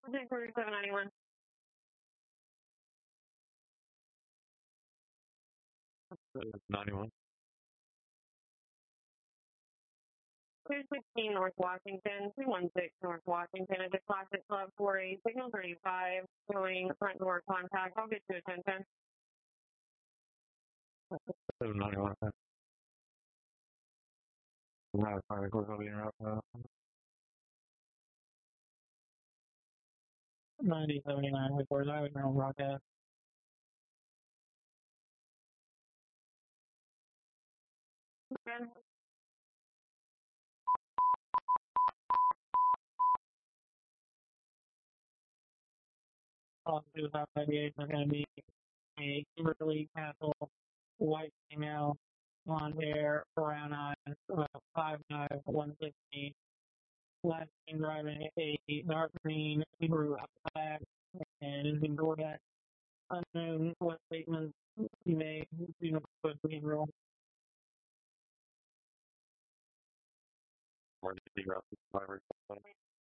Headquarters 791. '91. 216 North Washington, 216 North Washington, at the Classic Club for a signal 35, showing front door contact. I'll get to attention. 791. Right, fire record will be interrupted. 9079 records. I would know broadcast. Okay. All South 98 is going to be a Kimberly Castle, white female, blonde hair, brown eyes, 5'9", 160. Last seen driving a dark green Subaru Outback and is in DoorDash. Unknown what statements he made. You know, but behavioral. Emergency route 5